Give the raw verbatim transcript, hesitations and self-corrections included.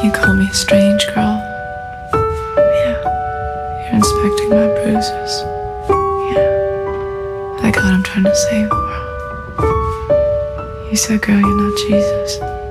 You call me a strange girl. Yeah. You're inspecting my bruises. Yeah. Like God, I'm trying to save the world. You said, girl, you're not Jesus.